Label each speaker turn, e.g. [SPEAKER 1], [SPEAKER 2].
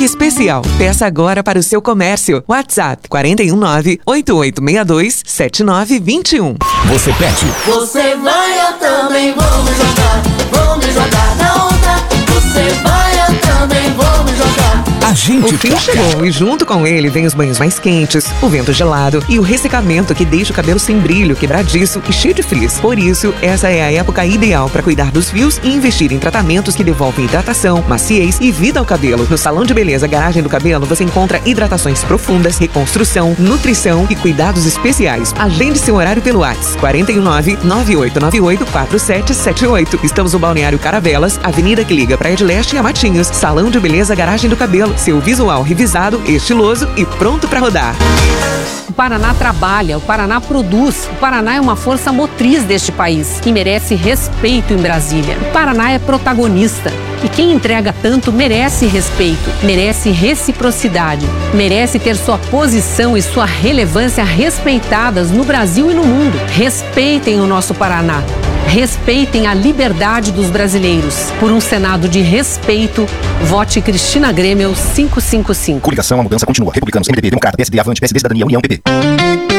[SPEAKER 1] toque especial. Peça agora para o seu comércio. WhatsApp 419-8862-7921.
[SPEAKER 2] Você pede.
[SPEAKER 3] Você vai, eu também vou me jogar. Vou me jogar na onda. Você vai, eu também vou me jogar.
[SPEAKER 2] A gente
[SPEAKER 1] O frio chegou e junto com ele vem os banhos mais quentes, o vento gelado e o ressecamento que deixa o cabelo sem brilho, quebradiço e cheio de frizz. Por isso, essa é a época ideal para cuidar dos fios e investir em tratamentos que devolvem hidratação, maciez e vida ao cabelo. No Salão de Beleza Garagem do Cabelo você encontra hidratações profundas, reconstrução, nutrição e cuidados especiais. Agende seu horário pelo WhatsApp 419-9898-4778. Estamos no Balneário Caravelas, avenida que liga Praia de Leste a Matinhos. Salão de Beleza Garagem do Cabelo. Seu visual revisado, estiloso e pronto para rodar.
[SPEAKER 4] O Paraná trabalha, o Paraná produz, o Paraná é uma força motriz deste país que merece respeito em Brasília. O Paraná é protagonista e quem entrega tanto merece respeito, merece reciprocidade, merece ter sua posição e sua relevância respeitadas no Brasil e no mundo. Respeitem o nosso Paraná. Respeitem a liberdade dos brasileiros. Por um Senado de respeito, vote Cristina Grêmio 555.
[SPEAKER 2] Coligação, a mudança continua. Republicanos, MDB, Democrata, PSD, Avante, PSD, Cidadania, União, PP.